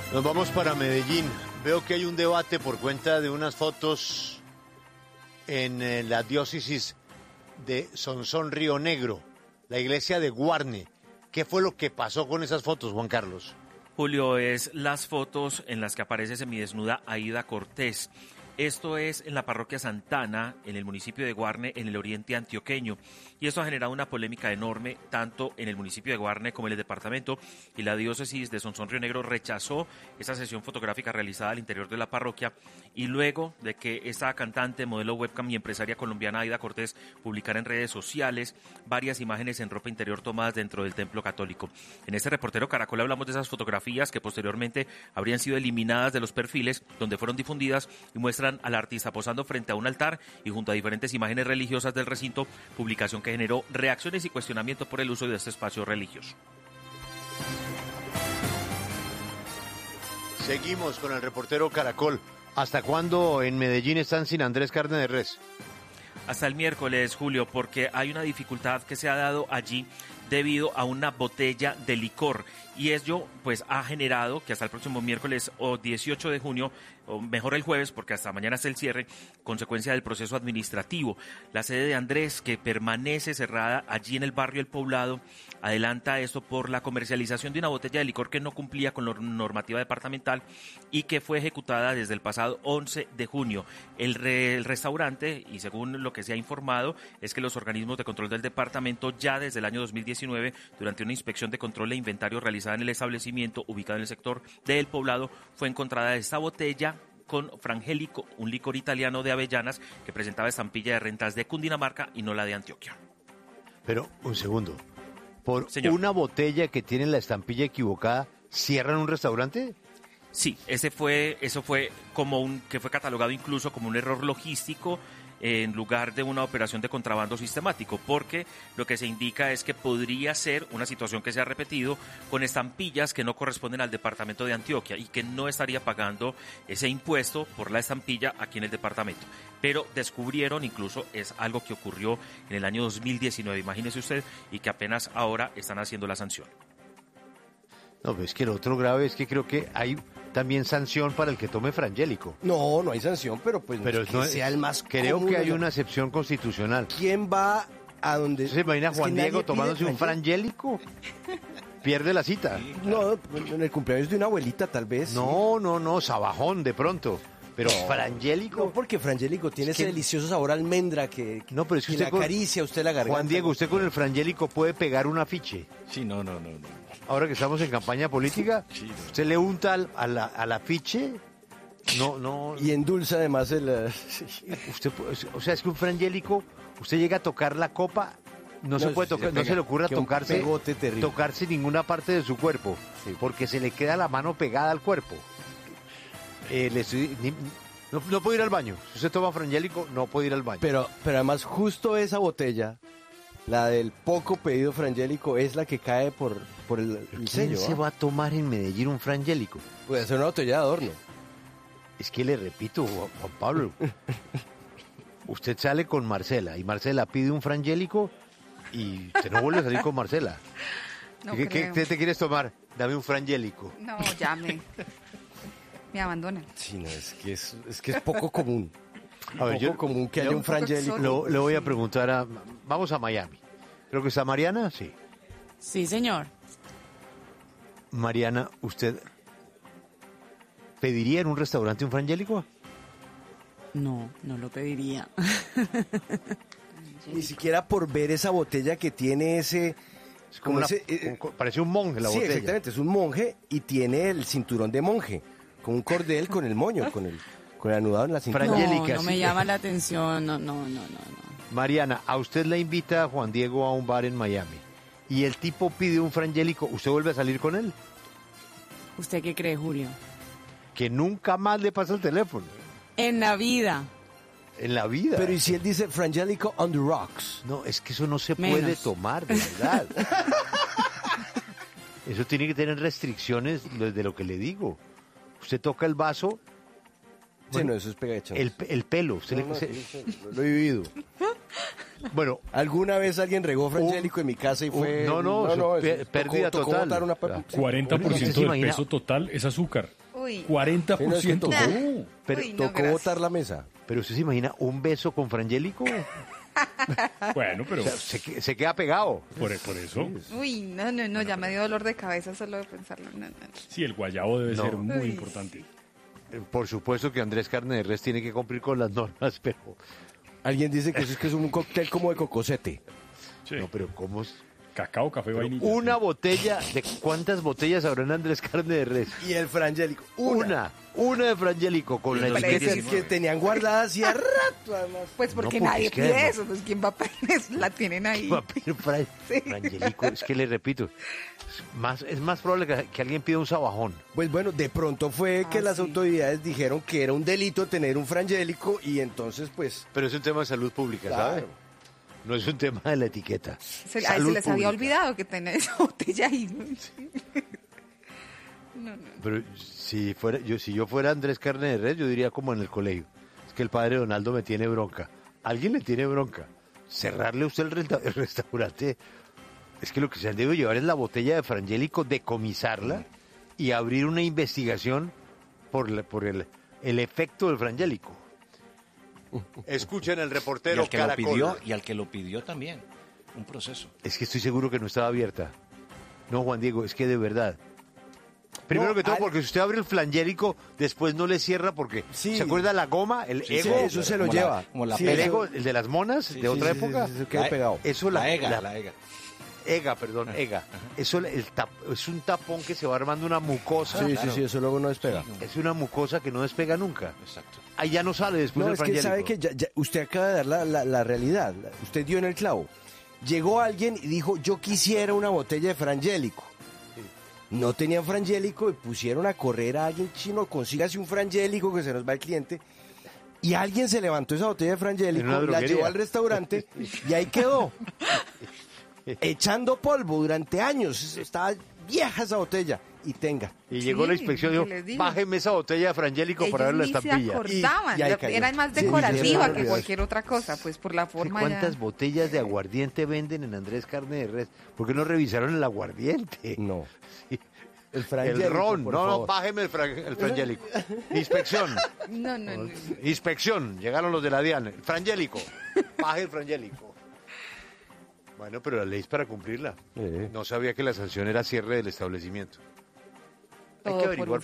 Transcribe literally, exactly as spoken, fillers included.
Nos vamos para Medellín. Veo que hay un debate por cuenta de unas fotos en eh, la diócesis de Sonsón Río Negro, la iglesia de Guarne. ¿Qué fue lo que pasó con esas fotos, Juan Carlos? Julio, es las fotos en las que aparece semidesnuda Aida Cortés. Esto es en la parroquia Santana, en el municipio de Guarne, en el oriente antioqueño. Y esto ha generado una polémica enorme, tanto en el municipio de Guarne como en el departamento. Y la diócesis de Sonsón Río Negro rechazó esa sesión fotográfica realizada al interior de la parroquia. Y luego de que esta cantante, modelo webcam y empresaria colombiana Aida Cortés publicara en redes sociales varias imágenes en ropa interior tomadas dentro del templo católico. En este reportero Caracol hablamos de esas fotografías que posteriormente habrían sido eliminadas de los perfiles donde fueron difundidas y muestran al artista posando frente a un altar y junto a diferentes imágenes religiosas del recinto, publicación que generó reacciones y cuestionamiento por el uso de este espacio religioso. Seguimos con el reportero Caracol. ¿Hasta cuándo en Medellín están sin Andrés Carne de Res? Hasta el miércoles, Julio, porque hay una dificultad que se ha dado allí debido a una botella de licor. Y ello pues ha generado que hasta el próximo miércoles o dieciocho de junio, o mejor el jueves, porque hasta mañana es el cierre, consecuencia del proceso administrativo. La sede de Andrés, que permanece cerrada allí en el barrio El Poblado, adelanta esto por la comercialización de una botella de licor que no cumplía con la normativa departamental y que fue ejecutada desde el pasado once de junio. El, re, el restaurante, y según lo que se ha informado, es que los organismos de control del departamento ya desde el año dos mil diecinueve, durante una inspección de control e inventario realizada en el establecimiento ubicado en el sector de El Poblado, fue encontrada esta botella con Frangélico, un licor italiano de avellanas que presentaba estampilla de rentas de Cundinamarca y no la de Antioquia. Pero, un segundo, ¿por Señor. una botella que tiene la estampilla equivocada, cierran un restaurante? Sí, ese fue, eso fue como un, que fue catalogado incluso como un error logístico en lugar de una operación de contrabando sistemático, porque lo que se indica es que podría ser una situación que se ha repetido con estampillas que no corresponden al departamento de Antioquia y que no estaría pagando ese impuesto por la estampilla aquí en el departamento. Pero descubrieron, incluso es algo que ocurrió en el año dos mil diecinueve, imagínese usted, y que apenas ahora están haciendo la sanción. No, pues es que lo otro grave es que creo que hay también sanción para el que tome Frangélico. No, no hay sanción, pero pues Pero no es no que es- sea el más Creo común, que hay ¿no? una excepción constitucional. ¿Quién va a donde? ¿Se imagina Es que Juan nadie Diego pide tomándose un Frangélico. Frangélico? Pierde la cita. No, en el cumpleaños de una abuelita tal vez. No, no, no, sabajón de pronto. Pero No. Frangélico. No, porque Frangélico tiene Es que- ese delicioso sabor a almendra que, No, pero es que que usted le con- acaricia a usted la garganta. Juan Diego, usted con el Frangélico puede pegar un afiche. Sí, no, no, no, no. Ahora que estamos en campaña política, Sí, no. usted le unta al, a la- al afiche. No, no. Y endulza además el... eh, Usted, puede- o sea, es que un Frangélico, usted llega a tocar la copa, no, se No, puede sí, tocar, se no pega. se le ocurra Que un tocarse, pegote terrible. tocarse ninguna parte de su cuerpo, Sí. porque se le queda la mano pegada al cuerpo. Eh, le estoy- ni- no, no puede ir al baño. Si usted toma Frangélico, no puede ir al baño. Pero, pero además justo esa botella, la del poco pedido Frangélico, es la que cae por, por el, el ¿Quién sello. se ¿ah? va a tomar en Medellín un Frangélico? Puede ser una botella de adorno. Es que le repito, Juan Juan Pablo, usted sale con Marcela y Marcela pide un Frangélico y usted no vuelve a salir con Marcela. No ¿Qué, qué- creo. qué te quieres tomar? Dame un Frangélico. No, ya me, me abandonan. Sí, no, es que es, es que es poco común. A ver, poco yo común que haya yo- un Frangélico. lo- le voy a preguntar a... Vamos a Miami. Creo que está Mariana, sí. Sí, señor. Mariana, ¿usted pediría en un restaurante un Frangélico? No, no lo pediría. Ni siquiera por ver esa botella que tiene ese... Es como como una- ese, eh, como- parece un monje la sí, botella. exactamente, es un monje y tiene el cinturón de monje, con un cordel con el moño, con el, con el anudado en la cintura. No, Frangélica, no sí. me llama la atención. No, no, no, no, no. Mariana, a usted le invita a Juan Diego a un bar en Miami y el tipo pide un Frangélico, ¿usted vuelve a salir con él? ¿Usted qué cree, Julio? Que nunca más le pasa el teléfono En la vida. en la vida. Pero ¿y si él dice Frangélico on the rocks? No, es que eso no se Menos. puede tomar, de verdad. Eso tiene que tener restricciones lo- de lo que le digo. Usted toca el vaso, Sí, no, eso es pegachón. el, el pelo. Usted No, le- no, se- sí, sí, lo he vivido. bueno, ¿Alguna vez alguien regó Frangélico en mi casa y fue... no, no, eso, eso pe- tocó- pérdida tocó total. botar una pa- Ah. sí. cuarenta por ¿Usted se ciento del imagina? peso total es azúcar. Uy, cuarenta por ciento. Sí, no, es que no. Pero Uy, no, tocó gracias. botar la mesa. Pero usted se imagina un beso con Frangélico. Bueno, pero O sea, se, que- se queda pegado. por, por eso, uy, no, no, no, ya me dio dolor de cabeza solo de pensarlo. No, no, no. sí, el guayabo debe No. ser muy Uy. importante. Eh, Por supuesto que Andrés Carne de Res tiene que cumplir con las normas, pero... Alguien dice que eso es que es un cóctel como de cocosete. Sí. No, pero ¿cómo es? Cacao, café, Pero vainilla. una sí. botella, ¿de cuántas botellas habrá en Andrés Carne de Res? Y el frangélico. Una, una de Frangélico con Y la en etiqueta. Es el que tenían guardada hacía rato, además. Pues porque No, porque nadie es que pide además- eso, pues quién va a pedir, la tienen ahí. Va a pedir Fra- Sí. Frangélico, es que le repito, es más, es más probable que, que alguien pida un sabajón. Pues bueno, de pronto fue que Ah, las sí. autoridades dijeron que era un delito tener un frangélico y entonces pues... Pero es un tema de salud pública, ¿sabe? Claro. No es un tema de la etiqueta. Se, ay, Salud se les había pública. olvidado que tenía esa botella ahí. ¿no? No, no. Pero si fuera, yo, si yo fuera Andrés Carne de Res, yo diría como en el colegio. Es que el padre Donaldo me tiene bronca. Alguien le tiene bronca. Cerrarle a usted el, renta- el restaurante. Es que lo que se debe llevar es la botella de Frangélico, decomisarla y abrir una investigación por, la- por el, el efecto del Frangélico. Escuchen el Y reportero al que lo Caracol. pidió, y al que lo pidió también. Un proceso. Es que estoy seguro que no estaba abierta. No, Juan Diego, es que de verdad. Primero No, que todo, al- porque si usted abre el flangélico, después no le cierra porque... Sí. ¿Se acuerda la goma? El Sí, ego. eso se lo como la- lleva. como la Sí, el pega. ego, el de las monas Sí, de otra sí, sí, época. sí, sí, queda La- pegado. Eso la, La ega, la- la ega. ega, perdón, ega. Eso el tap- es un tapón que se va armando una mucosa. Sí, claro. sí, sí, eso luego no despega. Es una mucosa que no despega nunca. Exacto. Ahí ya no sale después No, del es que sabe frangélico. que ya- ya- usted acaba de dar la, la- la realidad. Usted dio en el clavo. Llegó alguien y dijo, yo quisiera una botella de frangélico. No tenían frangélico y pusieron a correr a alguien chino, consígase un frangélico que se nos va el cliente. Y alguien se levantó esa botella de frangélico, En una la droguería. llevó al restaurante y ahí quedó. Echando polvo durante años. Estaba vieja esa botella. Y tenga. Y llegó la Sí, inspección y ¿qué dijo, les digo? bájeme esa botella de frangélico para ver la Ellos ni se estampilla. acordaban, Y- y ahí cayó. era más Sí, sí, sí, decorativa sí, que sí. cualquier otra cosa, pues por la forma ¿Cuántas ya. botellas de aguardiente venden en Andrés Carne de Res? ¿Por qué no revisaron el aguardiente? No. Sí. El El frangélico, ron, por no, no, favor. bájeme el, fran- el frangélico. Inspección, No, no, no. inspección, llegaron los de la DIAN. El frangélico, baje el frangélico. Bueno, pero la ley es para cumplirla. Sí. No sabía que la sanción era cierre del establecimiento. Hay Todo que por averiguar